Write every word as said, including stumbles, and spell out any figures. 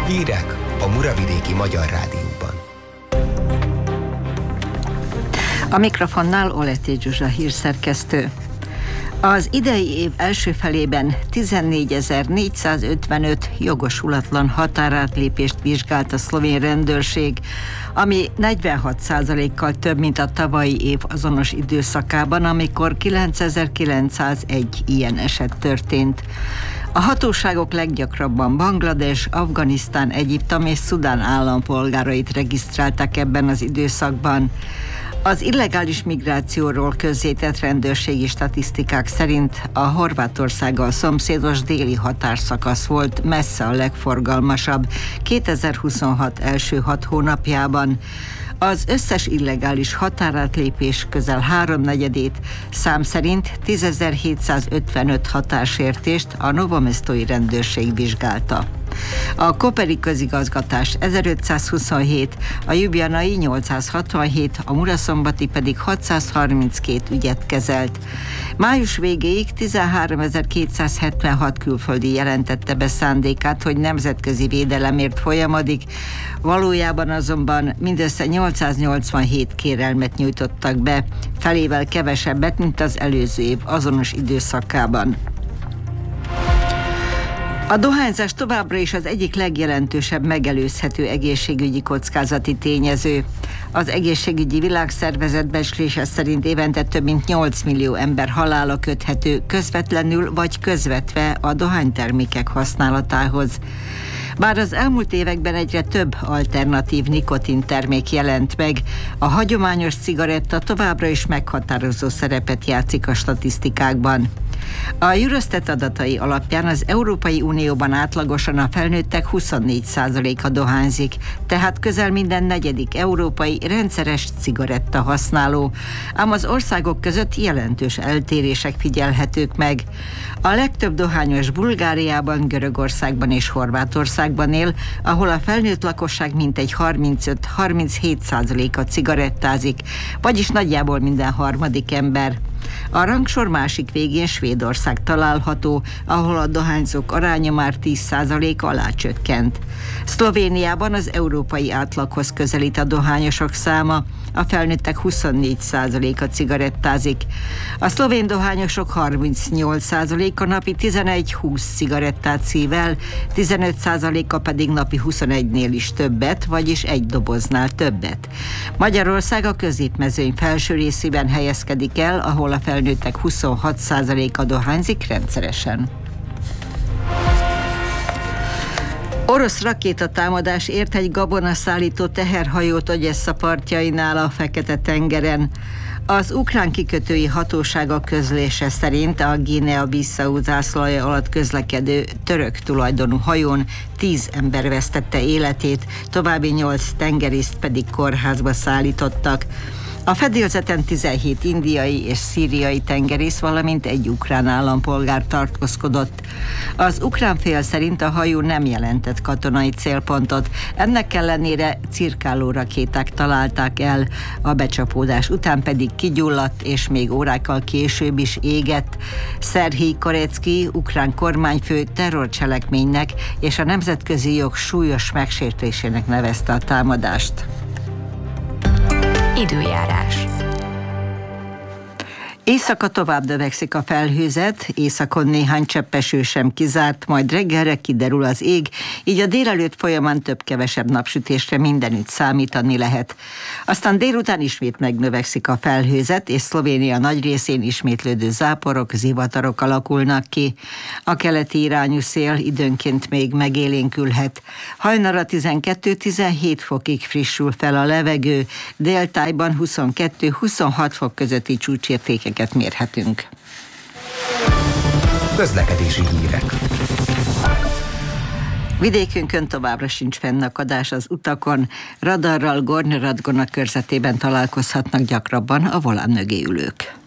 Hírek a Muravidéki Magyar Rádióban. A mikrofonnál Oletti Zsuzsa hírszerkesztő. Az idei év első felében tizennégyezer-négyszázötvenöt jogosulatlan határátlépést vizsgált a szlovén rendőrség, ami negyvenhat százalékkal több, mint a tavalyi év azonos időszakában, amikor kilencezer-kilencszázegy ilyen eset történt. A hatóságok leggyakrabban Banglades, Afganisztán, Egyiptom és Szudán állampolgárait regisztrálták ebben az időszakban. Az illegális migrációról közzétett rendőrségi statisztikák szerint a Horvátországgal szomszédos déli határszakasz volt messze a legforgalmasabb kétezer-huszonhat első hat hónapjában. Az összes illegális határátlépés közel háromnegyedét, szám szerint tízezer-hétszázötvenöt határsértést a Novomesztói rendőrség vizsgálta. A Koperi közigazgatás ezerötszázhuszonhét, a Ljubljanai nyolcszázhatvanhét, a Muraszombati pedig hatszázharminckét ügyet kezelt. Május végéig tizenháromezer-kétszázhetvenhat külföldi jelentette be szándékát, hogy nemzetközi védelemért folyamodik, valójában azonban mindössze nyolcszáznyolcvanhét kérelmet nyújtottak be, felével kevesebbet, mint az előző év azonos időszakában. A dohányzás továbbra is az egyik legjelentősebb megelőzhető egészségügyi kockázati tényező. Az Egészségügyi Világszervezet becslése szerint évente több mint nyolc millió ember halála köthető közvetlenül vagy közvetve a dohánytermékek használatához. Bár az elmúlt években egyre több alternatív nikotintermék jelent meg, a hagyományos cigaretta továbbra is meghatározó szerepet játszik a statisztikákban. A Eurostat adatai alapján az Európai Unióban átlagosan a felnőttek huszonnégy százaléka dohányzik, tehát közel minden negyedik európai rendszeres cigaretta használó, ám az országok között jelentős eltérések figyelhetők meg. A legtöbb dohányos Bulgáriában, Görögországban és Horvátországban él, ahol a felnőtt lakosság mintegy harmincöt-harminchét százaléka cigarettázik, vagyis nagyjából minden harmadik ember. A rangsor másik végén Svédország található, ahol a dohányzók aránya már tíz százalék alá csökkent. Szlovéniában az európai átlaghoz közelít a dohányosok száma, a felnőttek huszonnégy százaléka cigarettázik. A szlovén dohányosok harmincnyolc százaléka napi tizenegy-húsz cigarettát szív el, tizenöt százaléka pedig napi huszonegynél is többet, vagyis egy doboznál többet. Magyarország a középmezőny felső részében helyezkedik el, ahol a felnőttek huszonhat százaléka dohányzik rendszeresen. Orosz rakétatámadás ért egy gabonaszállító teherhajót Ogyessza partjainál a Fekete-tengeren. Az ukrán kikötői hatóságok közlése szerint a Guinea-Bissau zászlaja alatt közlekedő török tulajdonú hajón tíz ember vesztette életét, további nyolc tengerészt pedig kórházba szállítottak. A fedélzeten tizenhét indiai és szíriai tengerész, valamint egy ukrán állampolgár tartózkodott. Az ukrán fél szerint a hajó nem jelentett katonai célpontot, ennek ellenére cirkáló rakéták találták el, a becsapódás után pedig kigyulladt és még órákkal később is égett. Szerhij Korecki, ukrán kormányfő terrorcselekménynek és a nemzetközi jog súlyos megsértésének nevezte a támadást. Időjárás. Éjszaka tovább növekszik a felhőzet, északon néhány csepp eső sem kizárt, majd reggelre kiderül az ég, így a délelőtt folyamán több-kevesebb napsütésre mindenütt számítani lehet. Aztán délután ismét megnövekszik a felhőzet, és Szlovénia nagy részén ismétlődő záporok, zivatarok alakulnak ki. A keleti irányú szél időnként még megélénkülhet. Hajnalra tizenkettő-tizenhét fokig frissül fel a levegő, déltájban huszonkettő-huszonhat fok közötti csúcsértékek mérhetünk. Közlekedési hírek. Vidékünkön továbbra sincs fennakadás az utakon, radarral Gornye Radgona körzetében találkozhatnak gyakrabban a volán mögé ülők.